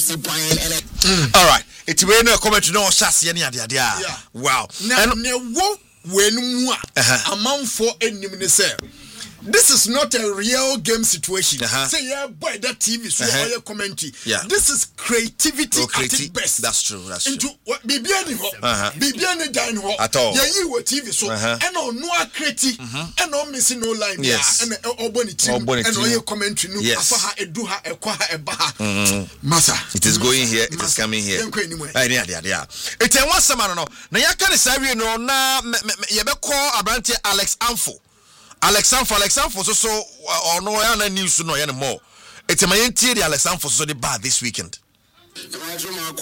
All right. It's when a comment to know Shasi and Yadia. Wow. Now, when a month for any minute. This is not a real game situation. Say, yeah, boy, that TV so your commentary. Yeah. This is creativity at its best. That's true. That's true. Into what Bibiani dine ho. At all. Yeah, you were TV so and no creative and no missing no line. Yes. And obonity and all your commentary. No, afaha eduha ekwaha ebaha. Masa. It is going here. It is coming here. Yeah. It's a one summer no. Na yaka ni sabi no na yebe call Abrante Alex Anfo so no ya news no ya no more. It's my entire Alex Anfo so the bar this weekend.